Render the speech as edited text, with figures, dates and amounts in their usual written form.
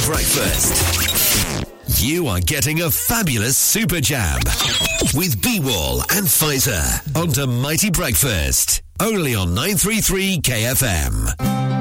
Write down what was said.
Breakfast. You are getting a fabulous super jab with B-Wall and Pfizer onto Mighty Breakfast. Only on 933 KFM.